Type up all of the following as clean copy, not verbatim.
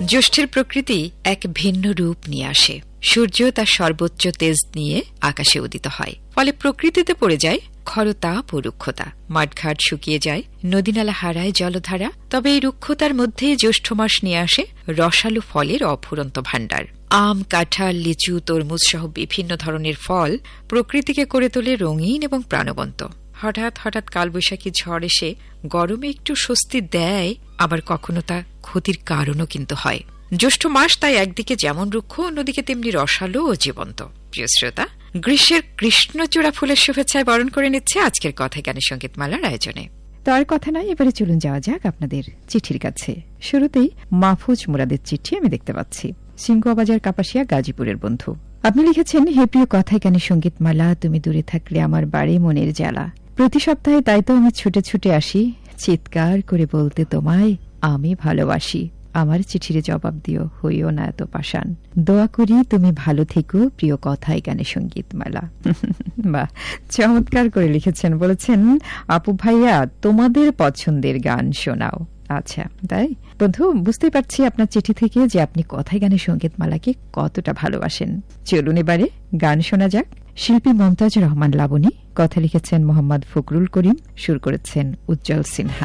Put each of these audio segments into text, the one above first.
জ্যৈষ্ঠের প্রকৃতি এক ভিন্ন রূপ নিয়ে আসে। সূর্য তার সর্বোচ্চ তেজ নিয়ে আকাশে উদিত হয়, ফলে প্রকৃতিতে পড়ে যায় খরতাপ ও রুক্ষতা। মাঠঘাট শুকিয়ে যায়, নদীনালা হারায় জলধারা। তবে এই রুক্ষতার মধ্যে জ্যৈষ্ঠ মাস নিয়ে আসে রসালো ফলের অফুরন্ত ভাণ্ডার। আম, কাঁঠাল, লিচু, তরমুজ সহ বিভিন্ন ধরনের ফল প্রকৃতিকে করে তোলে রঙিন এবং প্রাণবন্ত। হঠাৎ হঠাৎ কালবৈশাখী ঝড় এসে গরমে একটু স্বস্তি দেয়, আবার কখনো তা ক্ষতির কারণও কিন্তু হয়। জ্যৈষ্ঠ মাস তাই একদিকে যেমন রুক্ষ, অন্যদিকে তেমনি রসালো ও জীবন্ত। প্রিয় শ্রোতা, গ্রীষ্মের কৃষ্ণচূড়া ফুলের শুভেচ্ছায় বরণ করে নিচ্ছে আজকের কথায় গানের সঙ্গীতমালার আয়োজনে। তার কথা নয়, এবারে চলুন যাওয়া যাক আপনাদের চিঠির কাছে। শুরুতেই মাহফুজ মুরাদের চিঠি আমি দেখতে পাচ্ছি। সিংহবাজার, কাপাসিয়া, গাজীপুরের বন্ধু। আপনি লিখেছেন, হে প্রিয় কথায় গানের সঙ্গীতমালা, তুমি দূরে থাকলে আমার বাড়ি মনের জ্বালা। প্রতি সপ্তাহে তাই তো আমি ছুটে ছুটে আসি, চিৎকার করে বলতে তোমায় আমি ভালোবাসি। আমার চিঠির জবাব দিও, হইও না এত পাষাণ। দোয়া করি তুমি ভালো থেকো, প্রিয় কথায় গানের সঙ্গীতমালা। বাহ, চমৎকার করে লিখেছেন। বলেছেন, আপু ভাইয়া তোমাদের পছন্দের গান শোনাও। আচ্ছা, তাই বন্ধু, বুঝতেই পারছি আপনার চিঠি থেকে যে আপনি কথায় গানের সঙ্গীতমালাকে কতটা ভালোবাসেন। চলুন এবারে গান শোনা যাক। শিল্পী মমতাজ রহমান লাবণী, কথা লিখেছেন মোহাম্মদ ফখরুল করিম, সুর করেছেন উজ্জ্বল সিনহা।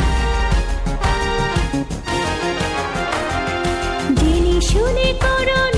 শুনে করো